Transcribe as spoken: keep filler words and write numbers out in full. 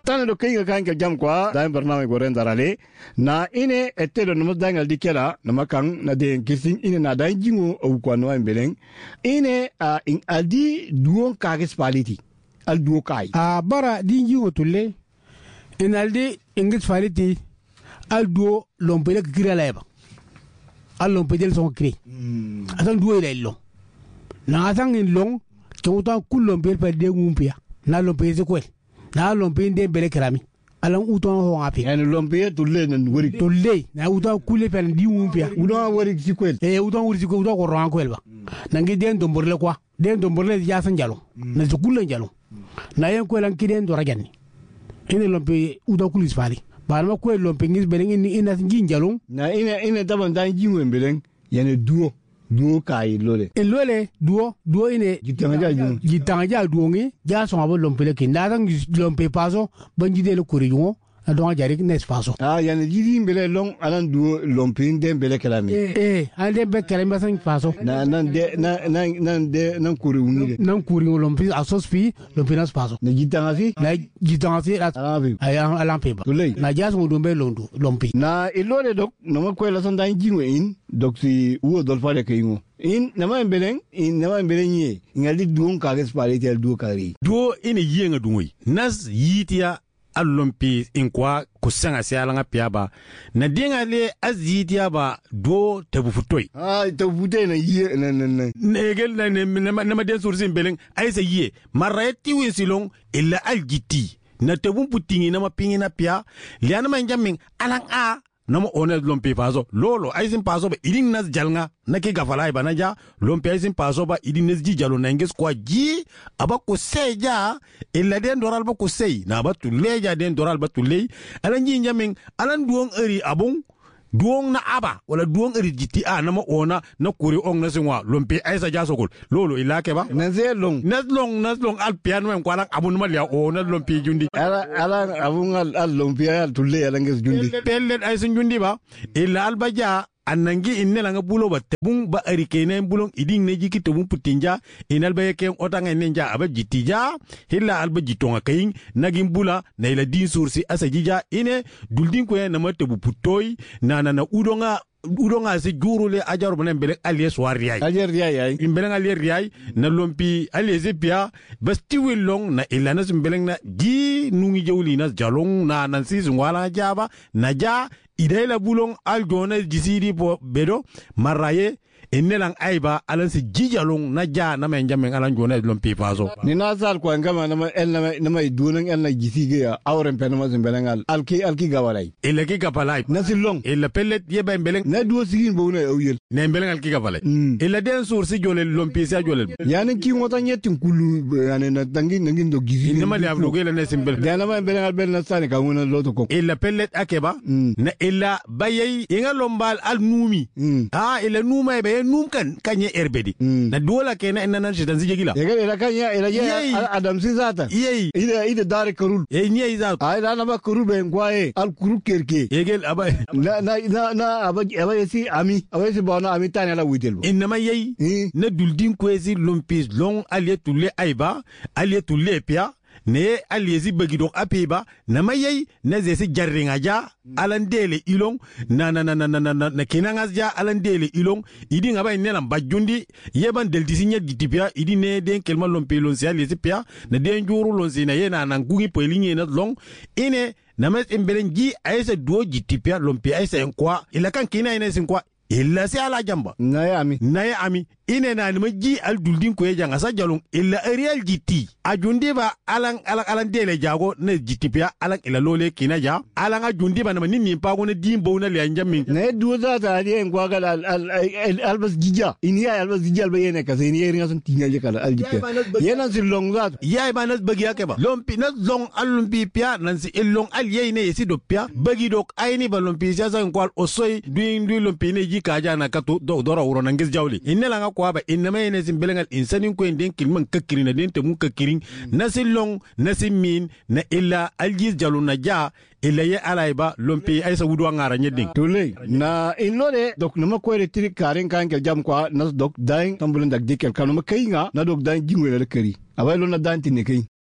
tane do kay kan ke jam kwa da barnamij goren darale na ine etelo no dangal dikela na makang na de kisin ine na da jingo o kwa no ambeleng ine a in aldi duon kagis paliti al duo kai a bara di jingo tulle in aldi ingis paliti al duo lompele kira leba al lompele son kri atan duo ile lo na atan in long to kullo mbel pa de ngumpia na lompele se kwel na lompele de bele krami alan uton ho ngapi en lompele tulle nan wori tulle na uton kulle pa di ngumpia udon wori si kwel e udon wori si ko udon ko ran kwel ba nangi den do borle kwa den do borle ya san jalo na zu kulle jalo na yen ko lan kiden do rajani ene lompele udon kulis fali ba ma ko lompele ngis bele ni ina sin jalo na ina ina taban dan jingo mbele yene duo duo kai lole e lole duo duo ine jitanga ja jitanga ja duo ngi ja so abo lompele ki ndang lompe paso banjide le kuriyo na do jari ne paso ah yani jidi mbele long alan duo lompe de mbele kalami eh ande be kalami san paso na nan de na nan de nan kuriyo ni nan kuriyo lompe asos fi lompe nas paso na jitanga si na jitanga si ay alan pe ba na ja so do be londo lompe na ilole dok no ma ko la san dan jinwe in dok si uo dolfale ke ingo in nama mbeleng in nama mbeleng ye ngali duon ka ges pare tel duo kari duo ine yenga dungoi nas yitia alompi in kwa kusanga sialanga piaba na dinga le azitia ba duo tabu futoi ah tabu futoi na ye na na na negel na na na den sursin beleng aisa ye marati winsilong illa aljiti na tabu putingi na mapingi na pia liana manjamin alang a namo onet lompe paso lolo aisin paso ba idin nas jalnga nake gafalai banaja lompe aisin paso ba idin nas ji jalo nanges kwa ji aba ko seja illa den doral ba ko sey na ba tuleja den doral ba tulei alan ji nyamin alan duong eri abung duong na aba wala duong eri jiti a nama ona na kuri ong na singwa lompe aisa jasokol lolo ilake ba na zelong nas long nas long al piano en kwala abun malia ona lompe jundi ala ala abun al lompe al tulei ala nges jundi pellet aisin jundi ba illa albaja anangi inne langa bulo ba tebung ba arikene bulong iding ne jiki tebung putinja inal ba yeke otanga nenja aba jitija hilla alba jitonga kayin nagin bula na ila din sursi asajija ine duldin ko na matebu putoy na na na udonga udonga se jurule ajaru bana mbele aliye swariay ajer riay imbele aliye riay na lompi aliye zepia basti wilong na ilana simbele na di nungi jawli na jalong na nansi ngwala jaba na ja idela bulong aljona jisiri po bedo maraye enelang aiba alansi jijalong na ja na menjamen alan jona lompi paso ni nasal ko ngama na el na may dunang el na jisige ya awren penama zimbelengal alki alki gawalay eleki gapalay nasilong ela pellet yeba mbeleng na duo sigin bo na oyel ne mbeleng alki gapalay ela den source jole lompi sa jole yani ki ngota nyetin kulu yani na tangi ngin do gizi ni mali abdo gele ne simbel dana ma belengal bel na sane ka wona loto ko ela pellet akeba na ela bayay inga lombal al numi ah ela numa be num kan kanye erbedi na dola kena inana shidan zigila yega ela kanya ela ya adam sizata yei ida ida dare karul e ni izat ay na ba karul be ngwae al kuru kerke yegel aba na na na aba aba yesi ami aba yesi bona ami tane la witel inama yei na duldin kwezi lompis long alietule aiba alietule pia ne aliezi bagidok apiba na mayay na zesi jarringa ja alandele ilong na na na na na na na kinangas ja alandele ilong idi ngaba ne lam bajundi yeban del disinya gitipia idi ne den kelma lompe lon sia aliezi pia na den juru lon sina yena na ngugi pelinye na long ine na mes embelengi aisa duo gitipia lompe aisa enkwa ila kan kina ina sinkwa illa si ala jamba naye ami naye ami ine na ni maji al duldin ko yanga sa jalong illa arial jiti ajundi ba alang alang alang dele jago ne jiti pia alang ila lole kina ja alang ajundi ba na ni ni pa ko ne dimbo na le njami ne duza ta di en kwa kala al albas jija ini ay albas jija ba yene ka seni yeri ngason tinga je kala al jiti yena si long za yai ba nas bagi yake ba lompi nas long alumpi pia nan si elong al yene yesi do pia bagi dok ayni ba lompi sa sa kwal osoy duin duin lompi ne ka jana ka to do dora wuro nangis jawli inna langa ko ba inna may ne simbelengal insanin ko den kilman kakirina den te mun kakirin nasilong nasimin na illa aljis jalu na ja illa ye alaiba lompi aisa wudu ngara nyeding tole na inlode dok no ko re tri karen kan kel jam kwa nas dok dain tambulun dak dikel kanu makayinga na dok dain jingwe le keri awai lo na danti ne kai